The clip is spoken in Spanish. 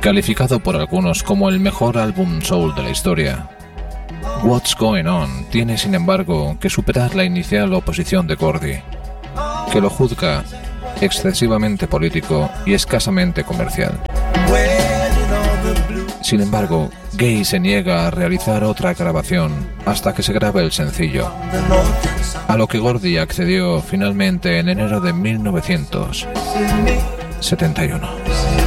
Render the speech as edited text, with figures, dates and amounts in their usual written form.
calificado por algunos como el mejor álbum soul de la historia. What's Going On tiene, sin embargo, que superar la inicial oposición de Gordy, que lo juzga excesivamente político y escasamente comercial. Sin embargo, Gaye se niega a realizar otra grabación hasta que se grabe el sencillo, a lo que Gordy accedió finalmente en enero de 1971.